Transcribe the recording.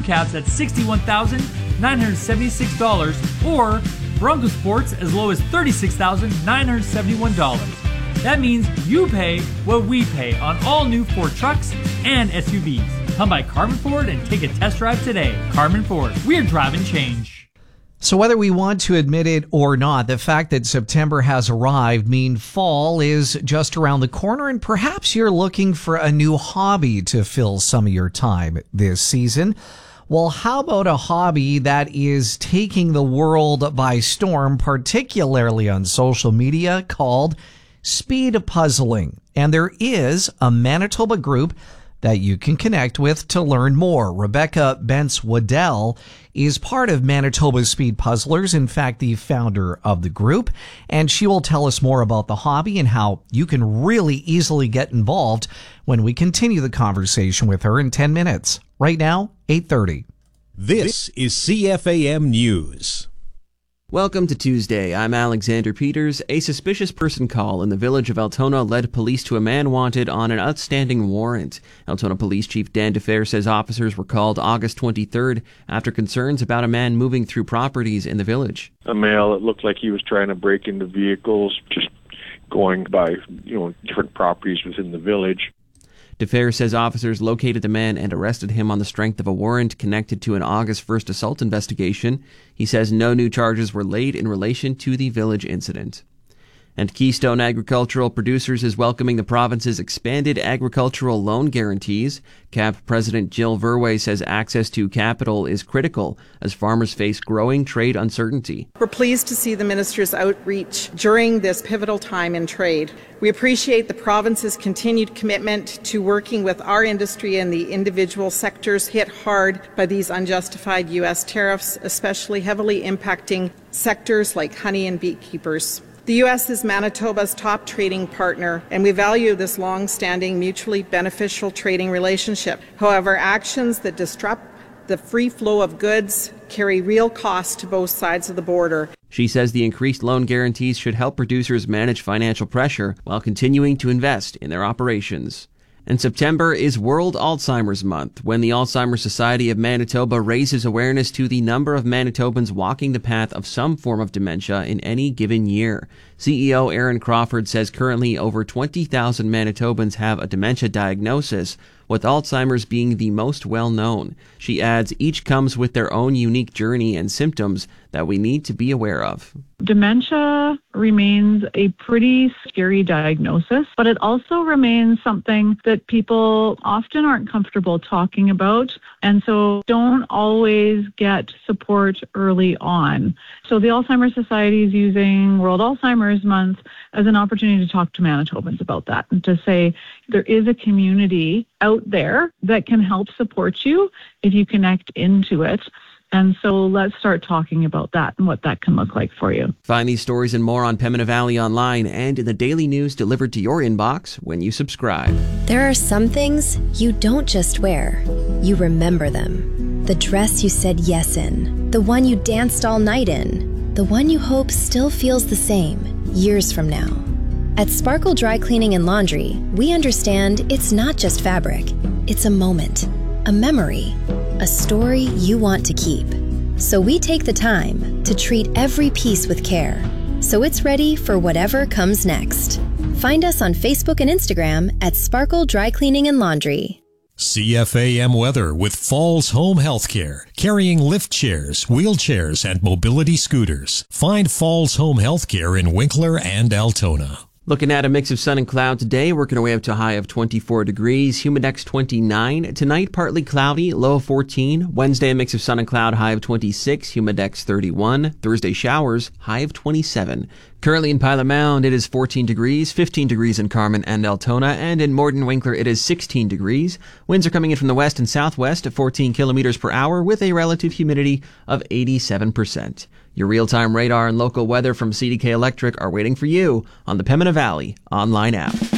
Caps at $61,976 or Bronco Sports as low as $36,971. That means you pay what we pay on all new Ford trucks and SUVs. Come by Carmen Ford and take a test drive today. Carmen Ford, we're driving change. So whether we want to admit it or not, the fact that September has arrived means fall is just around the corner, and perhaps you're looking for a new hobby to fill some of your time this season. Well, how about a hobby that is taking the world by storm, particularly on social media, called speed puzzling? And there is a Manitoba group that you can connect with to learn more. Rebecca Bentz-Waddell is part of Manitoba Speed Puzzlers, in fact, the founder of the group, and she will tell us more about the hobby and how you can really easily get involved when we continue the conversation with her in 10 minutes. Right now, 8:30. This is CFAM News. Welcome to Tuesday. I'm Alexander Peters. A suspicious person call in the village of Altona led police to a man wanted on an outstanding warrant. Altona Police Chief Dan DeFer says officers were called August 23rd after concerns about a man moving through properties in the village. A male, it looked like he was trying to break into vehicles, just going by, different properties within the village. DeFer says officers located the man and arrested him on the strength of a warrant connected to an August 1st assault investigation. He says no new charges were laid in relation to the village incident. And Keystone Agricultural Producers is welcoming the province's expanded agricultural loan guarantees. CAP President Jill Verwey says access to capital is critical as farmers face growing trade uncertainty. We're pleased to see the minister's outreach during this pivotal time in trade. We appreciate the province's continued commitment to working with our industry and the individual sectors hit hard by these unjustified U.S. tariffs, especially heavily impacting sectors like honey and beekeepers. The U.S. is Manitoba's top trading partner, and we value this long-standing, mutually beneficial trading relationship. However, actions that disrupt the free flow of goods carry real costs to both sides of the border. She says the increased loan guarantees should help producers manage financial pressure while continuing to invest in their operations. And September is World Alzheimer's Month, when the Alzheimer's Society of Manitoba raises awareness to the number of Manitobans walking the path of some form of dementia in any given year. CEO Aaron Crawford says currently over 20,000 Manitobans have a dementia diagnosis, with Alzheimer's being the most well-known. She adds each comes with their own unique journey and symptoms that we need to be aware of. Dementia remains a pretty scary diagnosis, but it also remains something that people often aren't comfortable talking about, and so don't always get support early on. So the Alzheimer's Society is using World Alzheimer's Month as an opportunity to talk to Manitobans about that and to say there is a community out there that can help support you if you connect into it. And so let's start talking about that and what that can look like for you. Find these stories and more on Pembina Valley Online and in the daily news delivered to your inbox when you subscribe. There are some things you don't just wear, you remember them. The dress you said yes in, the one you danced all night in, the one you hope still feels the same years from now. At Sparkle Dry Cleaning and Laundry, we understand it's not just fabric, it's a moment, a memory, a story you want to keep. So we take the time to treat every piece with care, so it's ready for whatever comes next. Find us on Facebook and Instagram at Sparkle Dry Cleaning and Laundry. CFAM weather with Falls Home Healthcare, carrying lift chairs, wheelchairs, and mobility scooters. Find Falls Home Healthcare in Winkler and Altona. Looking at a mix of sun and cloud today, working our way up to a high of 24 degrees, humidex 29. Tonight, partly cloudy, low of 14. Wednesday, a mix of sun and cloud, high of 26, humidex 31. Thursday, showers, high of 27. Currently in Pilot Mound, it is 14 degrees, 15 degrees in Carman and Altona, and in Morden Winkler, it is 16 degrees. Winds are coming in from the west and southwest at 14 kilometers per hour with a relative humidity of 87%. Your real-time radar and local weather from CDK Electric are waiting for you on the Pembina Valley online app.